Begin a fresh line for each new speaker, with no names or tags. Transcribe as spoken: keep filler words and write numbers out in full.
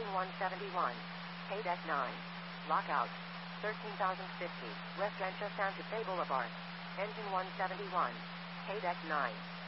Engine one seventy-one. K deck nine. Lockout. thirteen thousand fifty. West Rancho Santa Fe Boulevard. Engine one seventy-one. K deck nine.